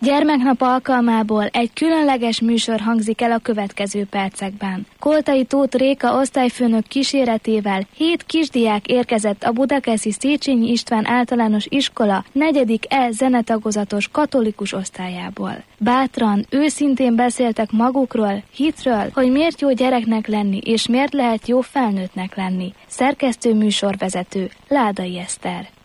Gyermeknap alkalmából egy különleges műsor hangzik el a következő percekben. Koltai Tóth Réka osztályfőnök kíséretével 7 kisdiák érkezett a budakeszi Széchenyi István Általános Iskola 4. E zenetagozatos katolikus osztályából. Bátran, őszintén beszéltek magukról, hitről, hogy miért jó gyereknek lenni, és miért lehet jó felnőttnek lenni. Szerkesztő műsorvezető Ládai Eszter.